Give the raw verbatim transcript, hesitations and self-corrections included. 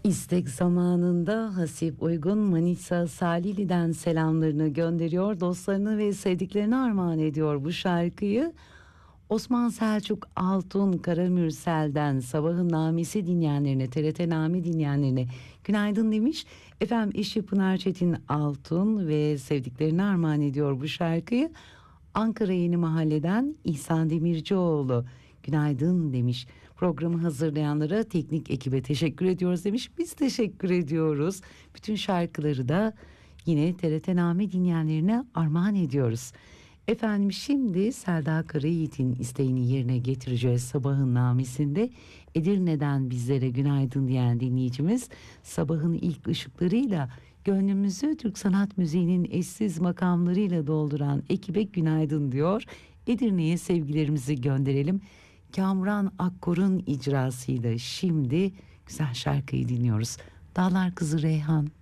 İstek zamanında Hasip Uygun Manisa Salili'den selamlarını gönderiyor. Dostlarını ve sevdiklerini armağan ediyor bu şarkıyı. Osman Selçuk Altun Karamürsel'den Sabahın Namesi dinleyenlerine, T R T Name dinleyenlerine günaydın demiş. Efendim eşi Pınar Çetin Altun ve sevdiklerini armağan ediyor bu şarkıyı. Ankara Yeni Mahalle'den İhsan Demircioğlu günaydın demiş. Programı hazırlayanlara, teknik ekibe teşekkür ediyoruz demiş. Biz teşekkür ediyoruz. Bütün şarkıları da yine T R T Name dinleyenlerine armağan ediyoruz. Efendim şimdi Selda Karayiğit'in isteğini yerine getireceğiz sabahın namesinde. Edirne'den bizlere günaydın diyen dinleyicimiz sabahın ilk ışıklarıyla gönlümüzü Türk sanat müziğinin eşsiz makamlarıyla dolduran ekibe günaydın diyor. Edirne'ye sevgilerimizi gönderelim. Kamran Akkor'un icrasıyla şimdi güzel şarkıyı dinliyoruz. Dağlar Kızı Reyhan.